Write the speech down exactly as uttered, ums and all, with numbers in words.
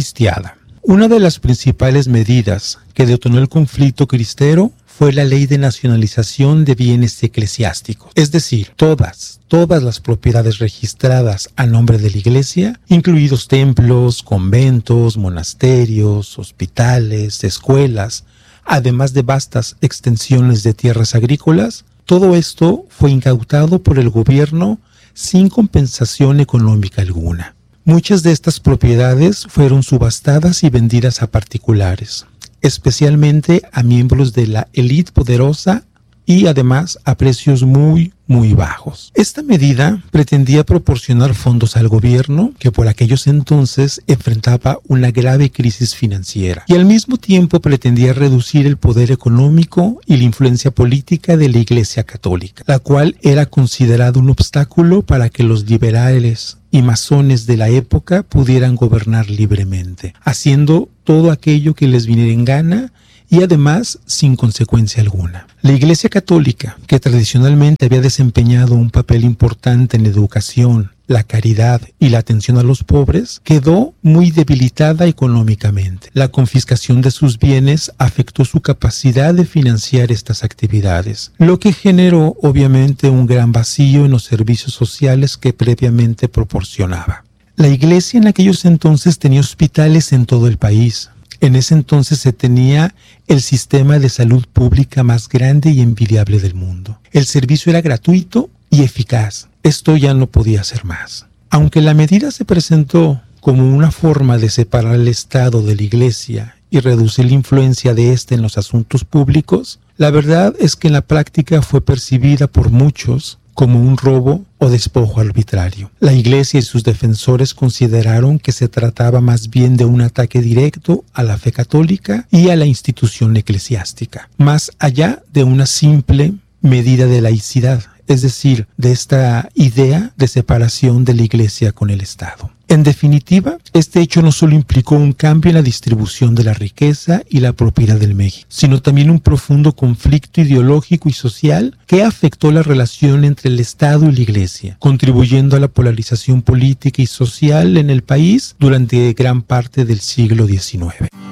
cristiada. Una de las principales medidas que detonó el conflicto cristero fue la ley de nacionalización de bienes eclesiásticos, es decir, todas, todas las propiedades registradas a nombre de la Iglesia, incluidos templos, conventos, monasterios, hospitales, escuelas, además de vastas extensiones de tierras agrícolas. Todo esto fue incautado por el gobierno sin compensación económica alguna. Muchas de estas propiedades fueron subastadas y vendidas a particulares, especialmente a miembros de la élite poderosa y además a precios muy, muy bajos. Esta medida pretendía proporcionar fondos al gobierno, que por aquellos entonces enfrentaba una grave crisis financiera, y al mismo tiempo pretendía reducir el poder económico y la influencia política de la Iglesia Católica, la cual era considerada un obstáculo para que los liberales y masones de la época pudieran gobernar libremente, haciendo todo aquello que les viniera en gana y además sin consecuencia alguna. La Iglesia Católica, que tradicionalmente había desempeñado un papel importante en la educación, la caridad y la atención a los pobres, quedó muy debilitada económicamente. La confiscación de sus bienes afectó su capacidad de financiar estas actividades, lo que generó obviamente un gran vacío en los servicios sociales que previamente proporcionaba. La Iglesia en aquellos entonces tenía hospitales en todo el país. En ese entonces se tenía el sistema de salud pública más grande y envidiable del mundo. El servicio era gratuito y eficaz. Esto ya no podía ser más. Aunque la medida se presentó como una forma de separar el Estado de la Iglesia y reducir la influencia de éste en los asuntos públicos, la verdad es que en la práctica fue percibida por muchos como un robo o despojo arbitrario. La Iglesia y sus defensores consideraron que se trataba más bien de un ataque directo a la fe católica y a la institución eclesiástica, más allá de una simple medida de laicidad, es decir, de esta idea de separación de la Iglesia con el Estado. En definitiva, este hecho no solo implicó un cambio en la distribución de la riqueza y la propiedad del México, sino también un profundo conflicto ideológico y social que afectó la relación entre el Estado y la Iglesia, contribuyendo a la polarización política y social en el país durante gran parte del siglo diecinueve.